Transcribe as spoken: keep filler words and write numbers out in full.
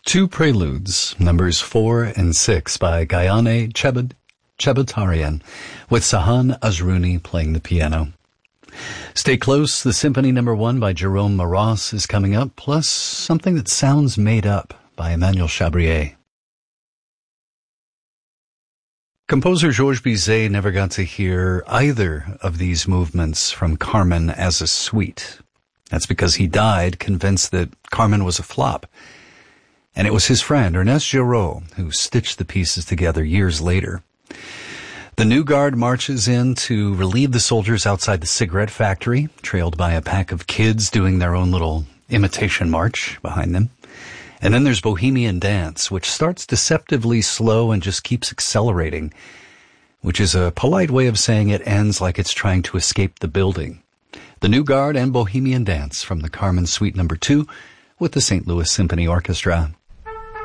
Two preludes, numbers four and six by Gayane Chebet, Chebotaryan, with Sahan Azrouni playing the piano. Stay close, the Symphony Number One by Jerome Maross is coming up, plus something that sounds made up by Emmanuel Chabrier. Composer Georges Bizet never got to hear either of these movements from Carmen as a suite. That's because he died convinced that Carmen was a flop. And it was his friend, Ernest Giraud, who stitched the pieces together years later. The new guard marches in to relieve the soldiers outside the cigarette factory, trailed by a pack of kids doing their own little imitation march behind them. And then there's Bohemian Dance, which starts deceptively slow and just keeps accelerating, which is a polite way of saying it ends like it's trying to escape the building. The New Guard and Bohemian Dance from the Carmen Suite Number Two with the Saint Louis Symphony Orchestra.